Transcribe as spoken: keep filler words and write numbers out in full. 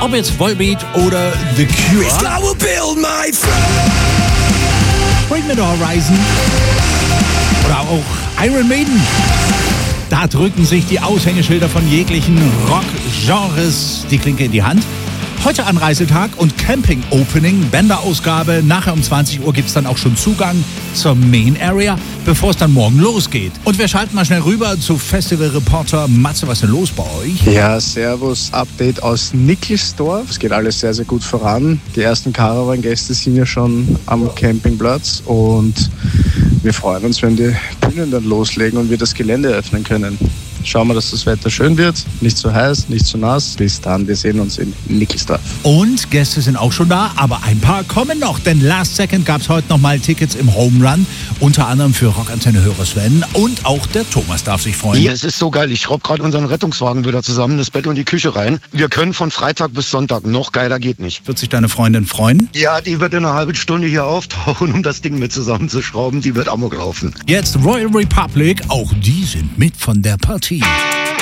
Ob jetzt Volbeat oder The Cure. I will build my throne. Bring Me the Horizon oder auch Iron Maiden. Da drücken sich die Aushängeschilder von jeglichen Rock-Genres die Klinke in die Hand. Heute Anreisetag und Camping-Opening, Bänderausgabe. Nachher um zwanzig Uhr gibt es dann auch schon Zugang zur Main Area, bevor es dann morgen losgeht. Und wir schalten mal schnell rüber zu Festival-Reporter Matze. Was ist denn los bei euch? Ja, servus, Update aus Nickelsdorf. Es geht alles sehr, sehr gut voran. Die ersten Caravan-Gäste sind ja schon am Campingplatz und wir freuen uns, wenn die Bühnen dann loslegen und wir das Gelände öffnen können. Schauen wir, dass das Wetter schön wird, nicht zu heiß, nicht zu nass. Bis dann, wir sehen uns in Nickelsdorf. Und Gäste sind auch schon da, aber ein paar kommen noch, denn Last Second gab es heute nochmal Tickets im Home Run, unter anderem für Rockantenne-Hörer Sven und auch der Thomas darf sich freuen. Ja, es ist so geil, ich schraube gerade unseren Rettungswagen wieder zusammen, das Bett und die Küche rein. Wir können von Freitag bis Sonntag, noch geiler geht nicht. Wird sich deine Freundin freuen? Ja, die wird in einer halben Stunde hier auftauchen, um das Ding mit zusammenzuschrauben, die wird amok laufen. Jetzt Royal Republic, auch die sind mit von der Partie.